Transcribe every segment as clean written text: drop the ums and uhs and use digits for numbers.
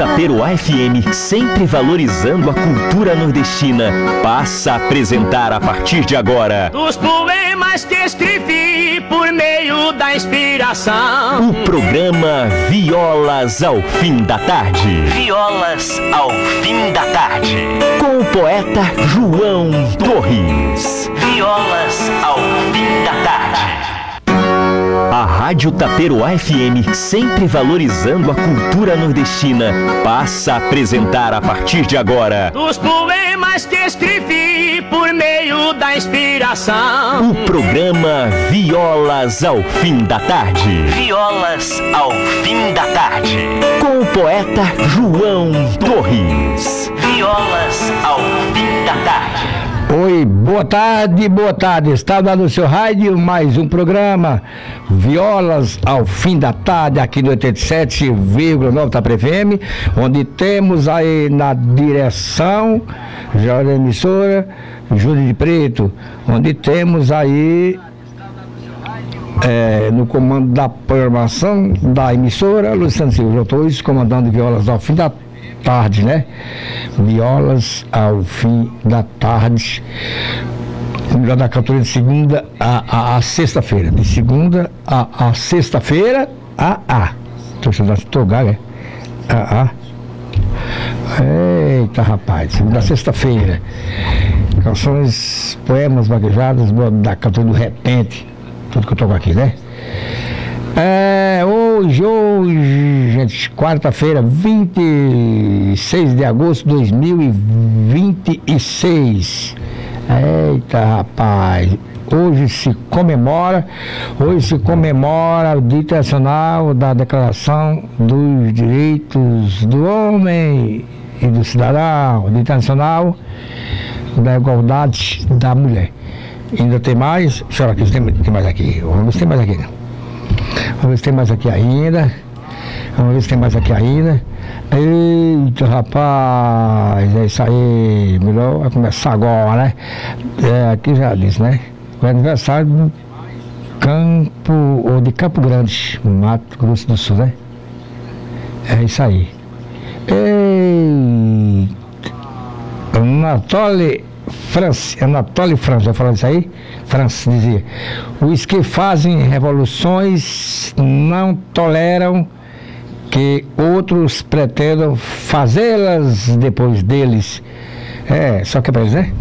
Taperoá FM, sempre valorizando a cultura nordestina, passa a apresentar a partir de agora os poemas que escrevi por meio da inspiração. O programa Violas ao Fim da Tarde. Violas ao Fim da Tarde. Com o poeta João Torres. Violas ao Fim da Tarde. A Rádio Taperoá FM, sempre valorizando a cultura nordestina, passa a apresentar a partir de agora os poemas que escrevi por meio da inspiração. O programa Violas ao Fim da Tarde. Violas ao Fim da Tarde. Com o poeta João Torres. Violas ao Fim da Tarde. Oi, boa tarde, boa tarde. Está lá no seu rádio mais um programa Violas ao Fim da Tarde, aqui no 87,9 Taperoá FM, onde temos aí na direção já da emissora Júlio de Preto, onde temos aí no comando da programação da emissora Luciano Silva Torres, comandando Violas ao Fim da Tarde, né? Violas ao Fim da Tarde, melhor da cantora, de segunda a sexta-feira, de segunda a sexta-feira, tô gago, eita rapaz, segunda a sexta-feira, canções, poemas, vaguejadas da cantora do repente, tudo que eu toco aqui, né? Hoje, gente, quarta-feira, 26 de agosto de 2026. Eita, rapaz, hoje se comemora o Dia Internacional da Declaração dos Direitos do Homem e do Cidadão, o Dia Internacional da Igualdade da Mulher. Ainda tem mais? Deixa eu ver aqui, tem mais aqui. Vamos ver se tem mais aqui, né? Vamos ver se tem mais aqui ainda. Eita, rapaz, é isso aí. Melhor vai começar agora, né? Aqui já disse, né? O aniversário do de Campo Grande, Mato Grosso do Sul, né? É isso aí. Anatole France, já falando isso aí? France dizia: os que fazem revoluções não toleram que outros pretendam fazê-las depois deles. Só que é pra eles, né?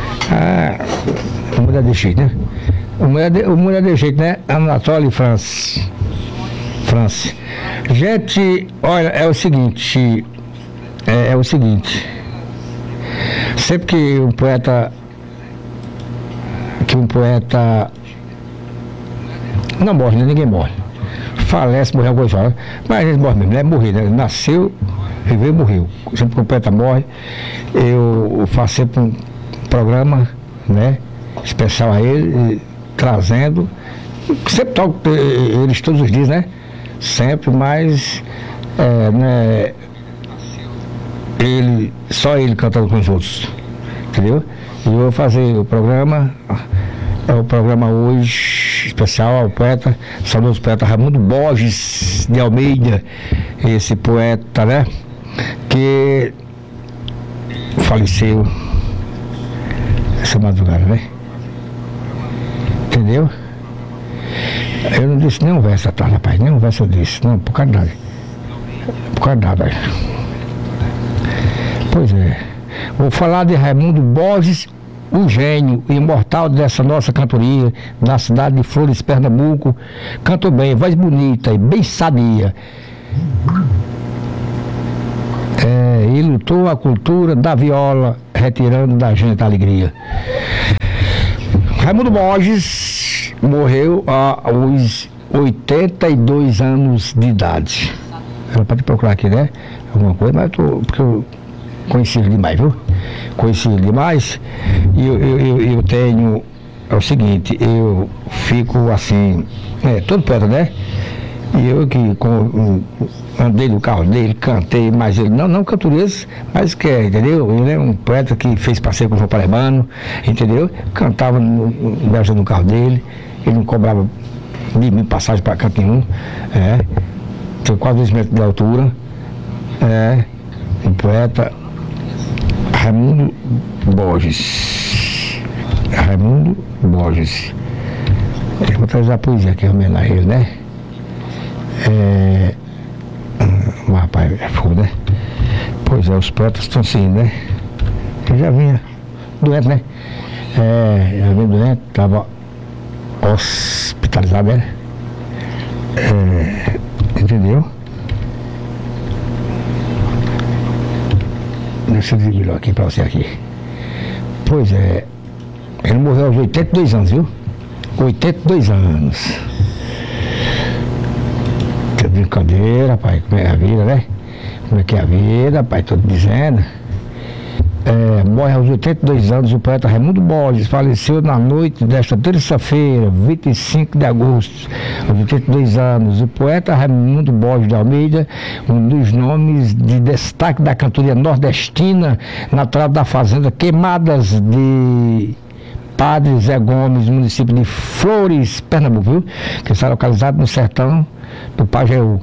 O mundo é de jeito, né? O mundo é de jeito, né? Anatole France. Gente, olha, é o seguinte. Sempre que um poeta não morre, né? Ninguém morre. Falece, morreu alguma coisa, mas a gente morre mesmo, né? Morrer, né? Nasceu, viveu e morreu. Sempre que um poeta morre, eu faço sempre um programa, né? Especial a ele, trazendo. Sempre toco eles todos os dias, né? Sempre, mas né? Só ele cantando com os outros, entendeu? E eu vou fazer o programa, hoje especial ao poeta, saudoso poeta Raimundo Borges de Almeida, esse poeta, né, que faleceu essa madrugada, né? Entendeu? Eu não disse nenhum verso atrás, rapaz, nenhum verso eu disse, não, por causa nada. Pois é. Vou falar de Raimundo Borges, o gênio imortal dessa nossa cantoria, na cidade de Flores, Pernambuco. Cantou bem, voz bonita e bem sadia. E lutou a cultura da viola, retirando da gente a alegria. Raimundo Borges morreu aos 82 anos de idade. Ela pode procurar aqui, né? Alguma coisa, mas porque eu conheci ele demais, viu? E eu tenho, é o seguinte, eu fico assim, todo poeta, né? E eu que andei no carro dele, cantei, mas ele não cantorias, mas entendeu? Ele é um poeta que fez parceiro com o João Paraibano, entendeu? Cantava viajando no carro dele, ele não cobrava de mim passagem para canto nenhum, tinha quase 2 metros de altura, o poeta Raimundo Borges. Raimundo Borges. Eu vou trazer a poesia aqui, homenagem a ele, né? Rapaz, é foda, né? Pois é, os poetas estão assim, né? Eu já vinha doente, né? Já vinha doente, estava hospitalizado, né? Entendeu? Deixa eu dizer melhor aqui pra você aqui. Pois é, ele morreu aos 82 anos, viu? 82 anos. Que brincadeira, pai, como é a vida, né? Como é que é a vida, pai, tô dizendo. Morre aos 82 anos o poeta Raimundo Borges, faleceu na noite desta terça-feira, 25 de agosto, aos 82 anos. O poeta Raimundo Borges de Almeida, um dos nomes de destaque da cantoria nordestina, natural da fazenda Queimadas de Padre Zé Gomes, município de Flores, Pernambuco, viu? Que está localizado no sertão do Pajeú,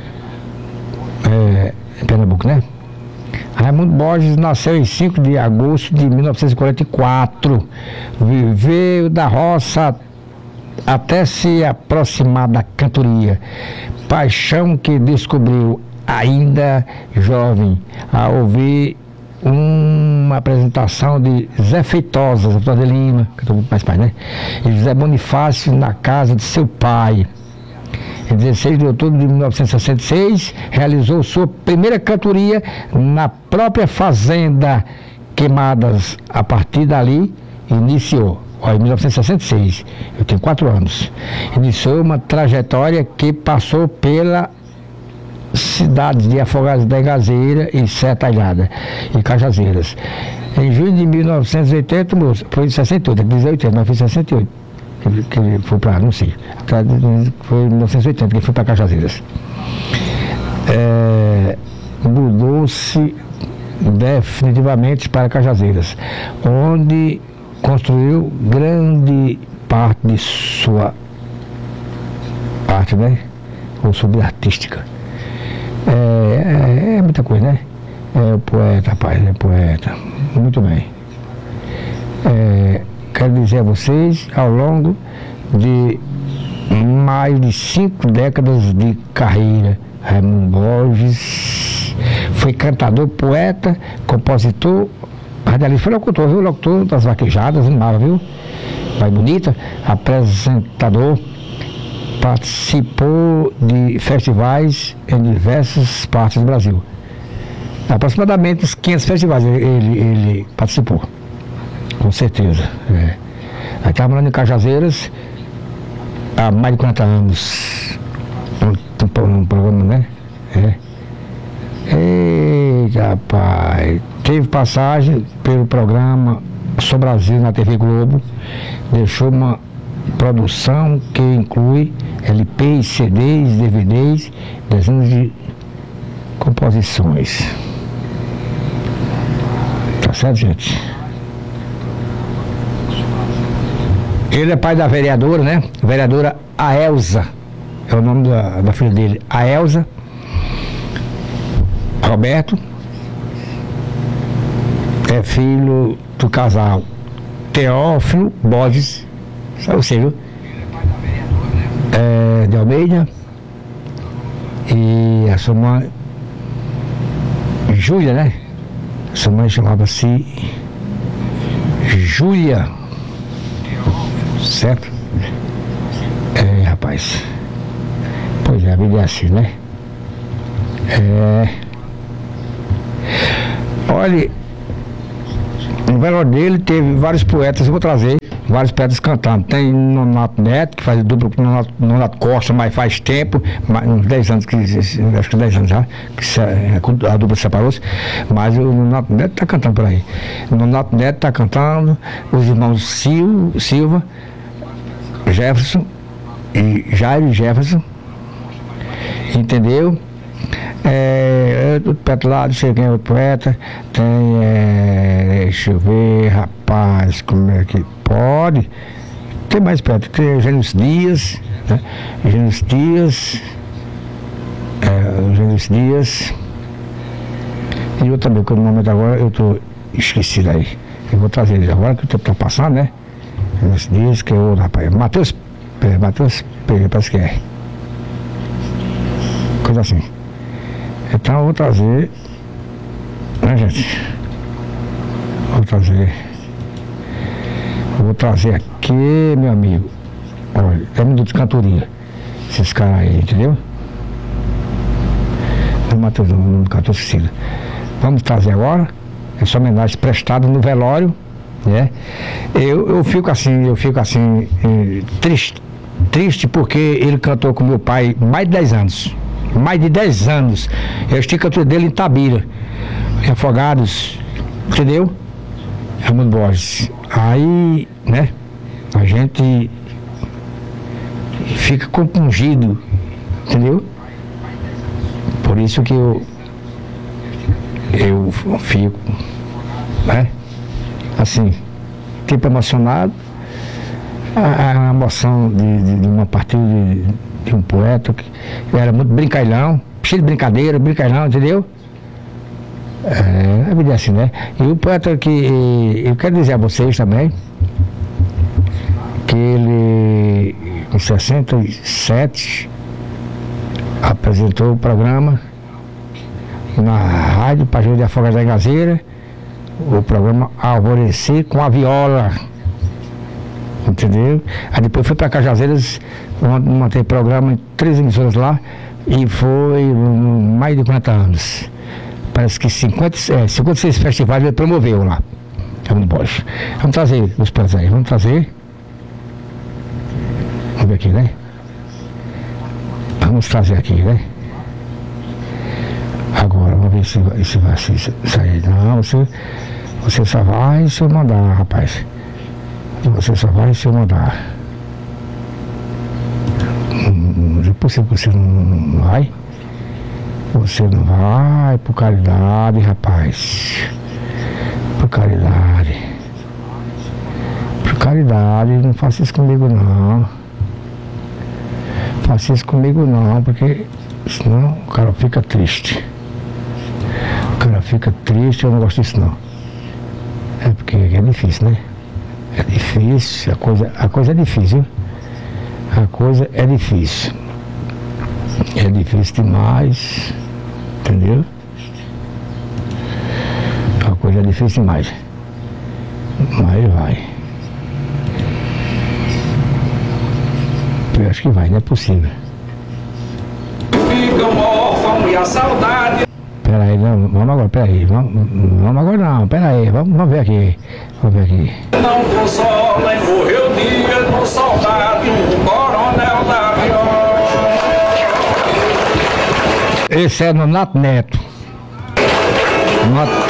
Pernambuco, né? Raimundo Borges nasceu em 5 de agosto de 1944, viveu da roça até se aproximar da cantoria, paixão que descobriu ainda jovem, ao ouvir uma apresentação de Zé Feitosa, Zé de Lima, que eu tô mais pai, né? E José Bonifácio na casa de seu pai. Em 16 de outubro de 1966, realizou sua primeira cantoria na própria fazenda Queimadas. A partir dali, iniciou, em 1966, eu tenho 4 anos, iniciou uma trajetória que passou pela cidades de Afogados da Engazeira e Serra Talhada e Cajazeiras. Em junho de 1980, foi em 68, quer dizer 80, mas foi em 68. Que ele foi para, não sei, foi em 1980 que ele foi para Cajazeiras. Mudou-se definitivamente para Cajazeiras, onde construiu grande parte de sua arte, né? Ou sobre artística. É muita coisa, né? É o poeta, rapaz, é poeta. Muito bem. Quero dizer a vocês, ao longo de mais de 5 décadas de carreira, Raimundo Borges foi cantador, poeta, compositor, radialista, foi locutor, viu? Locutor das vaquejadas, animava, viu? Vai bonita, apresentador, participou de festivais em diversas partes do Brasil. Aproximadamente uns 500 festivais ele participou. Com certeza. Aí estava morando em Cajazeiras há mais de 40 anos. Um programa, né? Eita, rapaz. Teve passagem pelo programa Sou Brasil na TV Globo. Deixou uma produção que inclui LPs, CDs, DVDs, dezenas de composições. Tá certo, gente? Ele é pai da vereadora, né? Vereadora Aelza, é o nome da filha dele, Aelza Roberto. É filho do casal Teófilo Borges, sabe você, viu? De Almeida. E a sua mãe, Júlia, né? A sua mãe chamava-se Júlia. Certo? Rapaz. Pois é, a vida é assim, né? Olha, no velório dele teve vários poetas, eu vou trazer vários poetas cantando. Tem Nonato Neto, que faz dupla com Nonato Costa, mas faz tempo, uns 10 anos, acho que 10 anos já, que a dupla separou-se, mas o Nonato Neto está cantando por aí. O Nonato Neto está cantando, os irmãos Silva, Jefferson e Jairo Jefferson, entendeu? Do perto lá, não sei quem é o poeta, tem, deixa eu ver, rapaz, como é que pode? Tem mais perto, tem Eugênio Dias, né? Eugênio Dias, E eu também, porque no momento agora eu tô esquecido aí. Eu vou trazer ele agora que o tempo tá passando, né? Esse diz que o rapaz, Matheus Pereira, parece que é. Coisa assim. Então eu vou trazer, né, gente? Vou trazer aqui, meu amigo. Olha, 10 minutos de cantoria. Esses caras aí, entendeu? Não, Matheus, o nome do cantor esquecido. Vamos trazer agora essa homenagem prestada no velório, né? Eu fico assim, triste porque ele cantou com meu pai mais de 10 anos. Mais de 10 anos. Eu estive cantor dele em Itabira, em Afogados, entendeu? Raimundo Borges. Aí, né? A gente fica compungido, entendeu? Por isso que eu fico, né? Assim, tipo emocionado. A emoção de uma partida de um poeta que era muito brincalhão, cheio de brincadeira, brincalhão, entendeu? A vida é assim, né? E o poeta que eu quero dizer a vocês também que ele em 67 apresentou o programa na rádio Pajeiro de Afogados da Engazeira, o programa Alvorecer com a Viola, entendeu? Aí depois foi para Cajazeiras, montei programa em 3 emissoras lá e foi mais de 40 anos. Parece que 56 festivais ele promoveu lá. Vamos trazer os poetas aí, vamos trazer. Vamos ver aqui, né? Vamos trazer aqui, né? Agora, vamos ver se vai sair. Não, você só vai se eu mandar, rapaz. Você só vai se eu mandar. Depois você não vai. Você não vai, por caridade, rapaz. Por caridade. Por caridade, não faça isso comigo não. Faça isso comigo não, porque senão o cara fica triste. O cara fica triste, eu não gosto disso não. É porque é difícil, né? É difícil, a coisa é difícil. A coisa é difícil. É difícil demais. Entendeu? A coisa é difícil demais. Mas vai. Eu acho que vai, não é possível. Fica um órfão e a saudade. Peraí, não, vamos agora, peraí. Vamos agora não, peraí, vamos ver aqui. Vamos ver aqui. Não consola e morreu dia do soldado, o coronel da Viola. Esse é no Nato Neto.